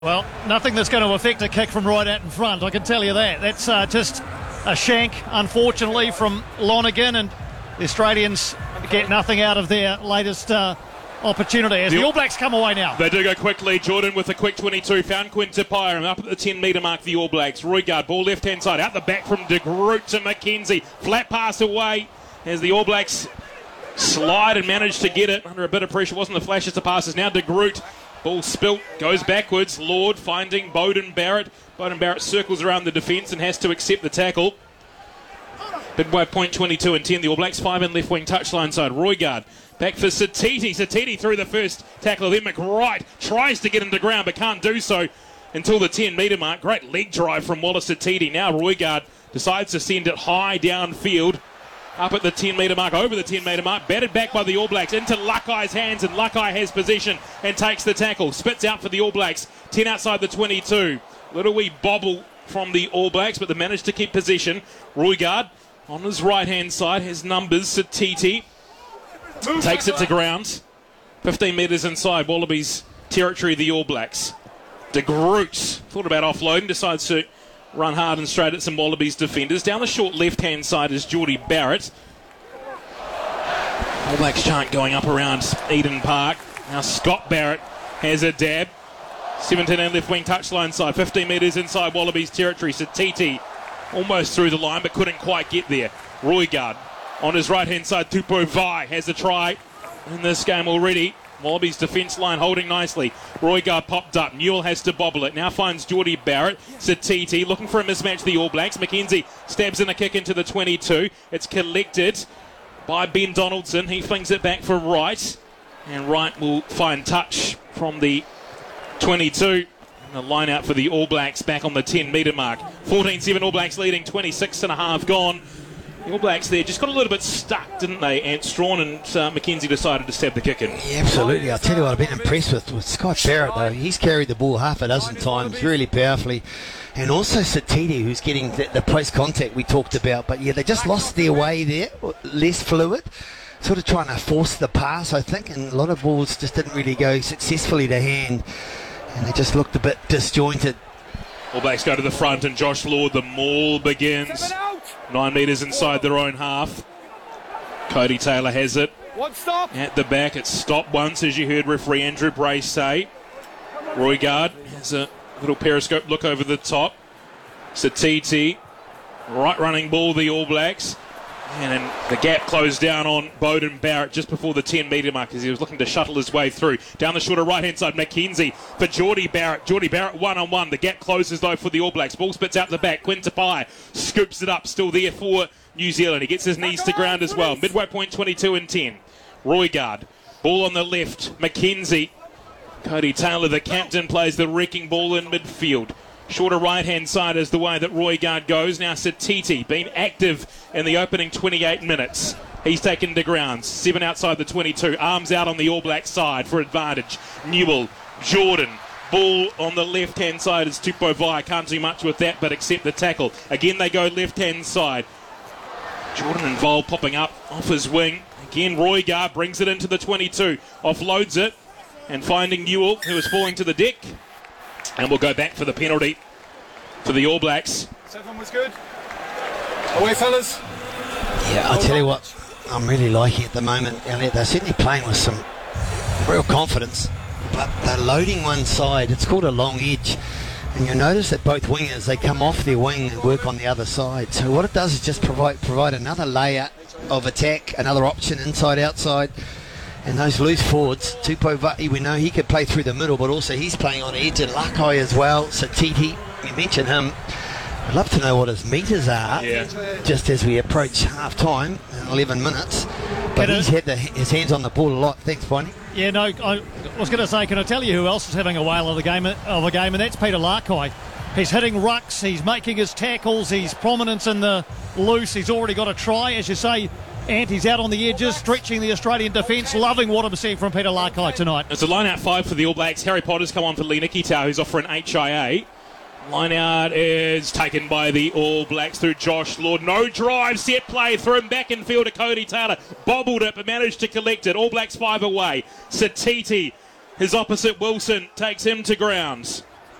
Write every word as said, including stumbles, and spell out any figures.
Well, nothing that's going to affect a kick from right out in front, I can tell you that. That's uh, just a shank, unfortunately, from Lonergan, and the Australians get nothing out of their latest uh, opportunity as the, the All Blacks come away now. They do go quickly. Jordan with a quick twenty-two, found Quinta Pyram up at the ten metre mark for the All Blacks. Roigard, ball left-hand side, out the back from De Groot to McKenzie. Flat pass away as the All Blacks slide and manage to get it under a bit of pressure. Wasn't the flashiest of passes. Now De Groot. Ball spilt, goes backwards. Lord finding Beauden Barrett. Beauden Barrett circles around the defence and has to accept the tackle. Midway point twenty-two and ten. The All Blacks five in left wing touchline side. Roigard back for Satiti. Satiti through the first tackle. Then McWright tries to get into ground but can't do so until the ten metre mark. Great leg drive from Wallace Satiti. Now Roigard decides to send it high downfield. Up at the ten metre mark, over the ten metre mark, batted back by the All Blacks into Luckai's hands, and Luckei has possession and takes the tackle. Spits out for the All Blacks, ten outside the twenty-two. Little wee bobble from the All Blacks, but they managed to keep possession. Roigard on his right hand side has numbers. Satiti takes it to ground. fifteen metres inside Wallabies territory, the All Blacks. De Groot thought about offloading, decides to run hard and straight at some Wallabies defenders. Down the short left-hand side is Geordie Barrett. All Blacks chant going up around Eden Park. Now Scott Barrett has a dab. seventeen and left wing touchline side. fifteen metres inside Wallabies territory. Satiti almost through the line but couldn't quite get there. Roigard on his right-hand side. Tupou Vai has a try in this game already. Wallabies defence line holding nicely. Roigard popped up. Newell has to bobble it. Now finds Geordie Barrett. Satiti looking for a mismatch, the All Blacks. McKenzie stabs in a kick into the twenty-two. It's collected by Ben Donaldson. He flings it back for Wright. And Wright will find touch from the twenty-two. And the line out for the All Blacks back on the ten metre mark. fourteen seven All Blacks leading. twenty-six and a half gone. The All Blacks there just got a little bit stuck, didn't they? And Strawn and uh, McKenzie decided to stab the kick in. Yeah, absolutely. I'll tell you what, I've been impressed with, with Scott Barrett, though. He's carried the ball half a dozen times, really powerfully. And also Satiti, who's getting the, the post-contact we talked about. But, yeah, they just lost their way there, less fluid. Sort of trying to force the pass, I think. And a lot of balls just didn't really go successfully to hand. And they just looked a bit disjointed. All Blacks go to the front and Josh Lord, the maul begins. Nine metres inside their own half. Cody Taylor has it. One stop. At the back, it's stopped once, as you heard referee Andrew Brace say. Roigard has a little periscope look over the top. Satiti, right running ball, the All Blacks. And then the gap closed down on Beauden Barrett just before the ten metre mark as he was looking to shuttle his way through. Down the shorter right-hand side, McKenzie for Geordie Barrett. Geordie Barrett one-on-one. The gap closes, though, for the All Blacks. Ball spits out the back. Quinta Pai scoops it up. Still there for New Zealand. He gets his knees to ground as well. Midway point twenty-two and ten. Roigard. Ball on the left. McKenzie. Cody Taylor, the captain, plays the wrecking ball in midfield. Shorter right-hand side is the way that Roigard goes. Now Satiti, been active in the opening twenty-eight minutes. He's taken to ground. Seven outside the twenty-two. Arms out on the All Black side for advantage. Newell, Jordan. Ball on the left-hand side is Tupou Vai. Can't do much with that but accept the tackle. Again they go left-hand side. Jordan and Vol popping up off his wing. Again Roigard brings it into the twenty-two. Offloads it. And finding Newell, who is falling to the deck. And we'll go back for the penalty for the All Blacks. Seven was good. Away, fellas. Yeah, I'll tell you what, I'm really liking at the moment, Elliot. They're certainly playing with some real confidence, but they're loading one side. It's called a long edge. And you'll notice that both wingers, they come off their wing and work on the other side. So what it does is just provide provide another layer of attack, another option inside, outside. And those loose forwards, Tupou Vai, we know he could play through the middle, but also he's playing on edge, and Luckei as well. Satiti, you mentioned him. I'd love to know what his metres are, yeah. just as we approach half-time in eleven minutes. But Can he's it, had the, his hands on the ball a lot. Thanks, Bonnie. Yeah, no, I was going to say, can I tell you who else is having a whale of, the game, of a game, and that's Peter Luckei. He's hitting rucks, he's making his tackles, he's prominence in the loose, he's already got a try, as you say. And he's out on the edges, stretching the Australian defence. Loving what I'm seeing from Peter Luckei tonight. It's a line-out five for the All Blacks. Harry Potter's come on for Lee Nikitau, who's off for an H I A. Line-out is taken by the All Blacks through Josh Lord. No drive, set play, through him back in field to Cody Taylor. Bobbled it, but managed to collect it. All Blacks five away. Satiti, his opposite Wilson, takes him to grounds.